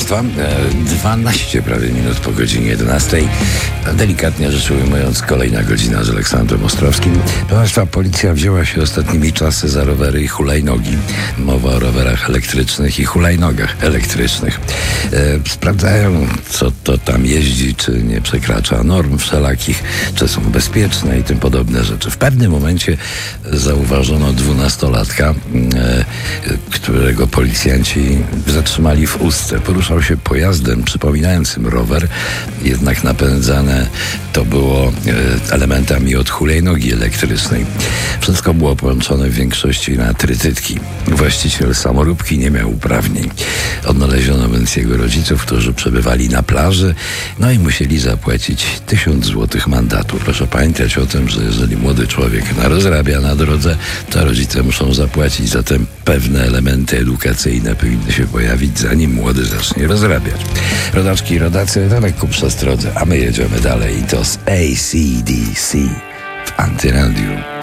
Państwa, 12 prawie minut po godzinie 11. Delikatnie rzecz ujmując, kolejna godzina z Aleksandrem Ostrowskim. Proszę Państwa, policja wzięła się ostatnimi czasy za rowery i hulajnogi. Mowa o rowerach elektrycznych i hulajnogach elektrycznych. Sprawdzają, co to tam jeździ, czy nie przekracza norm wszelakich, czy są bezpieczne i tym podobne rzeczy. W pewnym momencie zauważono 12-latka, którego policjanci zatrzymali w Ustce. Poruszał się pojazdem przypominającym rower, jednak napędzane to było elementami od hulajnogi elektrycznej. Wszystko było połączone w większości na trytytki. Właściciel samoróbki nie miał uprawnień. Odnaleziono więc jego rodziców, którzy przebywali na plaży, no i musieli zapłacić 1000 złotych mandatu. Proszę pamiętać o tym, że jeżeli młody człowiek rozrabia na drodze, to rodzice muszą zapłacić, zatem pewne elementy edukacyjne powinny się pojawić, zanim młody zacznie rozrabiać. Rodaczki i rodacy, to lekko przestrodze, a my jedziemy dalej i to z AC/DC w Antyradiu.